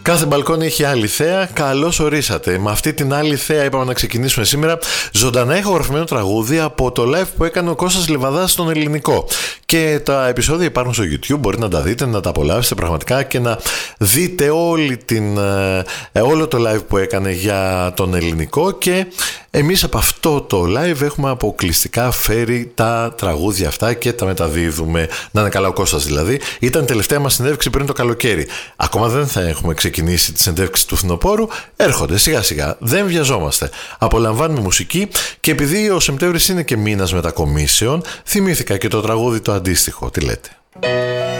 Κάθε μπαλκόνι έχει άλλη θέα. Καλώς ορίσατε. Με αυτή την άλλη θέα είπαμε να ξεκινήσουμε σήμερα ζωντανά ηχογραφημένο τραγούδι από το live που έκανε ο Κώστας Λιβαδάς στον Ελληνικό. Και τα επεισόδια υπάρχουν στο YouTube, μπορείτε να τα δείτε, να τα απολαύσετε πραγματικά και να δείτε όλο το live που έκανε για τον Ελληνικό. Και εμείς από αυτό το live έχουμε αποκλειστικά φέρει τα τραγούδια αυτά και τα μεταδίδουμε. Να είναι καλά ο Κώστας δηλαδή. Ήταν η τελευταία μας συνέντευξη πριν το καλοκαίρι. Ακόμα δεν θα έχουμε ξεκινήσει τη συνέντευξη του φθινοπόρου. Έρχονται σιγά σιγά, δεν βιαζόμαστε. Απολαμβάνουμε μουσική και επειδή ο Σεπτέμβρης είναι και μήνας μετακομίσεων, θυμήθηκα και το τραγούδι το αντίστοιχο. Τι λέτε?